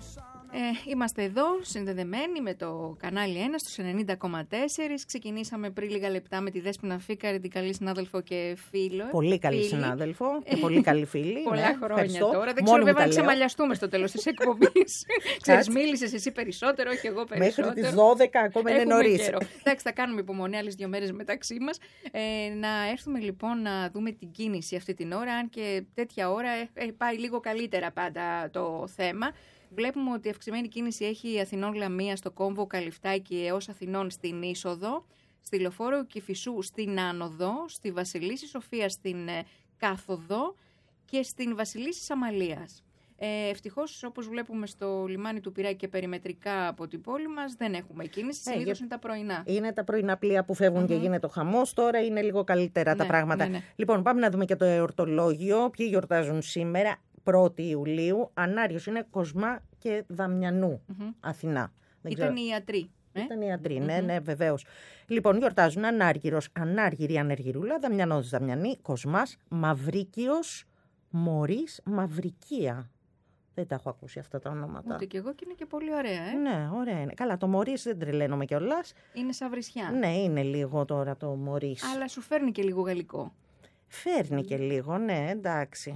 Είμαστε εδώ συνδεδεμένοι με το κανάλι 1 στους 90,4. Ξεκινήσαμε πριν λίγα λεπτά με τη Δέσποινα Φίκαρη, την καλή συνάδελφο και φίλο. Πολύ καλή συνάδελφο και πολύ καλή φίλη. Πολλά χρόνια τώρα. Δεν ξέρω βέβαια αν ξεμαλιαστούμε στο τέλος της εκπομπής. Ξέρεις, μίλησες εσύ περισσότερο, όχι εγώ περισσότερο. Μέχρι τις 12 ακόμα είναι νωρίς. Εντάξει, θα κάνουμε υπομονή άλλες 2 μέρες μεταξύ μας. Να έρθουμε λοιπόν να δούμε την κίνηση αυτή την ώρα, αν και τέτοια ώρα πάει λίγο καλύτερα πάντα το θέμα. Βλέπουμε ότι η αυξημένη κίνηση έχει Αθηνών Λαμία στο κόμβο Καλυφτάκη έως Αθηνών στην είσοδο, στη λεωφόρο Κηφισού στην άνοδο, στη Βασιλίσση Σοφία στην κάθοδο και στην Βασιλίσση Αμαλίας. Ευτυχώς, όπως βλέπουμε στο λιμάνι του Πειραιά και περιμετρικά από την πόλη μας, δεν έχουμε κίνηση. Συνήθως είναι τα πρωινά. Είναι τα πρωινά πλοία που φεύγουν και γίνεται ο χαμός. Τώρα είναι λίγο καλύτερα τα πράγματα. Ναι. Λοιπόν, πάμε να δούμε και το εορτολόγιο. Ποιοι γιορτάζουν σήμερα. 1η Ιουλίου, Ανάριος είναι Κοσμά και Δαμιανού, Αθηνά. Ήταν οι ιατροί. Ήταν οι ιατροί, ναι, βεβαίως. Λοιπόν, γιορτάζουν Ανάργυρος, Ανάργυρη Ανεργυρούλα, Δαμιανός Δαμιανή, Κοσμάς, Μαυρίκιος, Μωρίς, Μαυρικία. Δεν τα έχω ακούσει αυτά τα ονόματα. Ούτε κι εγώ, και είναι και πολύ ωραία, Ναι, ωραία είναι. Καλά, το Μωρίς δεν τρελαίνομαι κιόλας. Είναι σαν βρισιά. Ναι, είναι λίγο τώρα το Μωρίς. Αλλά σου φέρνει και λίγο γαλλικό. Φέρνει και λίγο, ναι, εντάξει.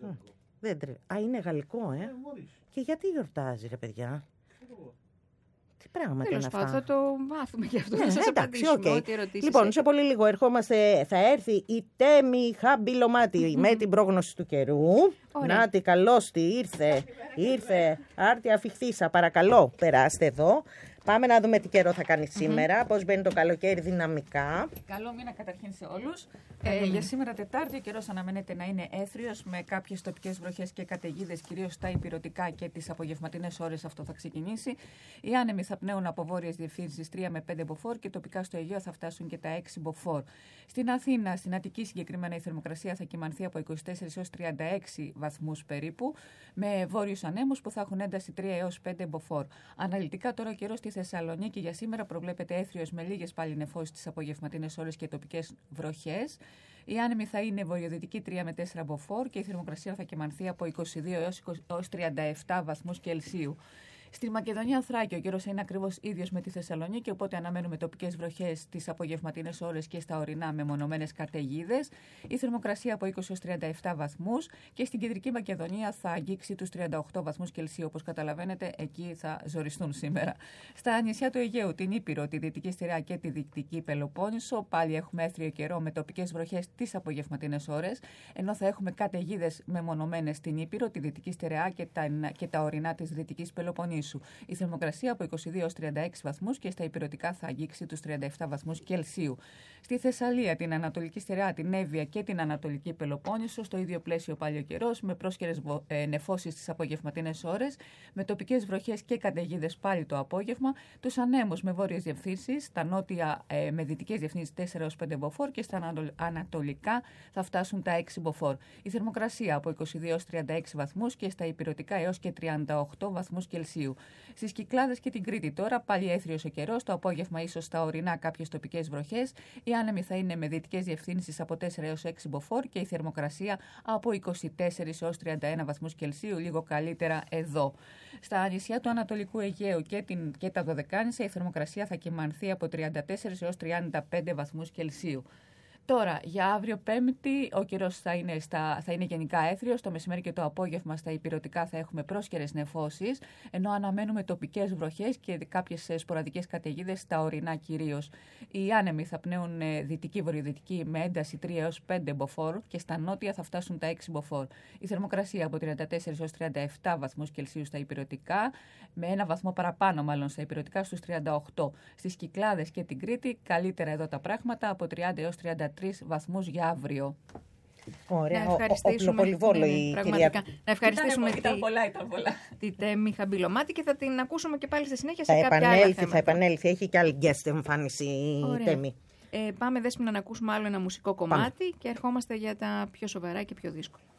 Είναι γαλλικό, Και γιατί γιορτάζει, ρε παιδιά? Τι πράγματα είναι αυτά? Θα το μάθουμε και αυτό. Θα σας απαντήσουμε ό,τι ερωτήσεις. Λοιπόν, σε πολύ λίγο ερχόμαστε, θα έρθει η Τέμη Χαμπιλωμάτη με την πρόγνωση του καιρού. Να τη, καλώς τη, ήρθε. Άρτια αφιχθήσα, παρακαλώ, περάστε εδώ. Πάμε να δούμε τι καιρό θα κάνει σήμερα, πώς μπαίνει το καλοκαίρι δυναμικά. Καλό μήνα καταρχήν σε όλους. Για σήμερα Τετάρτη ο καιρός αναμένεται να είναι έθριος με κάποιες τοπικές βροχές και καταιγίδες, κυρίως στα ηπειρωτικά και τις απογευματινές ώρες αυτό θα ξεκινήσει. Οι άνεμοι θα πνέουν από βόρειες διευθύνσεις 3 με 5 μποφόρ και τοπικά στο Αιγαίο θα φτάσουν και τα 6 μποφόρ. Στην Αθήνα, στην Αττική συγκεκριμένα, η θερμοκρασία θα κυμανθεί από 24 έως 36 βαθμούς περίπου, με βόρειους ανέμους που θα έχουν ένταση 3 έως 5 μποφόρ. Αναλυτικά τώρα ο καιρός στη Θεσσαλονίκη για σήμερα προβλέπεται έθριος με λίγες πάλι νεφώσεις τις απογευματινές ώρες και τοπικές βροχές. Οι άνεμοι θα είναι βορειοδυτικοί 3 με 4 μποφόρ και η θερμοκρασία θα κυμανθεί από 22 έως 37 βαθμούς Κελσίου. Στη Μακεδονία Θράκη ο καιρός είναι ακριβώς ίδιος με τη Θεσσαλονίκη, οπότε αναμένουμε τοπικές βροχές τις απογευματινές ώρες και στα ορεινά με μονομένες καταιγίδες. Η θερμοκρασία από 20 έως 37 βαθμούς και στην Κεντρική Μακεδονία θα αγγίξει τους 38 βαθμούς Κελσίου. Όπως καταλαβαίνετε, εκεί θα ζοριστούν σήμερα. Στα νησιά του Αιγαίου, την Ήπειρο, τη Δυτική Στερεά και τη Δυτική Πελοπόννησο, πάλι έχουμε έθριο καιρό με τοπικές βροχές τις απογευματινές ώρες, ενώ θα έχουμε καταιγίδες μεμονωμένες στην Ήπειρο, τη Δυτική Στερεά και τα ορεινά της Δυτικής Πελοποννήσου. Η θερμοκρασία από 22 έως 36 βαθμούς και στα ηπειρωτικά θα αγγίξει τους 37 βαθμούς Κελσίου. Στη Θεσσαλία, την Ανατολική Στερεά, την Εύβοια και την Ανατολική Πελοπόννησο, στο ίδιο πλαίσιο πάλι ο καιρός, με πρόσχερες νεφώσεις στις απογευματινές ώρες, με τοπικές βροχές και καταιγίδες πάλι το απόγευμα, τους ανέμους με βόρειες διευθύνσεις, τα νότια με δυτικές διευθύνσεις 4 έως 5 μποφόρ και στα ανατολικά θα φτάσουν τα 6 μποφόρ. Η θερμοκρασία από 22 έως 36 βαθμούς και στα ηπειρωτικά έως και 38 βαθμούς Κελσίου. Στις Κυκλάδες και την Κρήτη τώρα, πάλι έθριος ο καιρός, το απόγευμα ίσως στα ορεινά κάποιες τοπικές βροχές. Οι άνεμοι θα είναι με δυτικές διευθύνσεις από 4 έως 6 μποφόρ και η θερμοκρασία από 24 έως 31 βαθμούς Κελσίου, λίγο καλύτερα εδώ. Στα νησιά του Ανατολικού Αιγαίου και τα Δωδεκάνησα η θερμοκρασία θα κυμανθεί από 34 έως 35 βαθμούς Κελσίου. Τώρα, για αύριο Πέμπτη, ο καιρός θα είναι γενικά έθριος. Το μεσημέρι και το απόγευμα στα ηπειρωτικά θα έχουμε πρόσχερες νεφώσεις, ενώ αναμένουμε τοπικές βροχές και κάποιες σποραδικές καταιγίδες στα ορεινά κυρίως. Οι άνεμοι θα πνέουν δυτική-βορειοδυτική με ένταση 3 έως 5 μποφόρ και στα νότια θα φτάσουν τα 6 μποφόρ. Η θερμοκρασία από 34 έως 37 βαθμούς Κελσίου στα ηπειρωτικά, με ένα βαθμό παραπάνω μάλλον στα ηπειρωτικά στους 38. Στις Κυκλάδες και την Κρήτη, καλύτερα εδώ τα πράγματα, από 30 έως 33 βαθμούς για αύριο. Ωραία, να ευχαριστήσουμε, κυρία. Να ευχαριστήσουμε τη Τέμη Χαμπιλωμάτη και θα την ακούσουμε και πάλι στη συνέχεια σε κάποια άλλα θέματα. Θα επανέλθει, έχει και άλλη guest εμφάνιση η Τέμη. Πάμε Δέσποινα να ακούσουμε άλλο ένα μουσικό κομμάτι και ερχόμαστε για τα πιο σοβαρά και πιο δύσκολα.